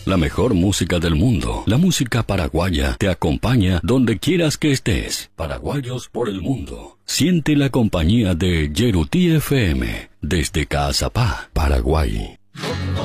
La mejor música del mundo, la música paraguaya, te acompaña donde quieras que estés. Paraguayos por el mundo. Siente la compañía de Yeruti FM desde Caazapá, Paraguay.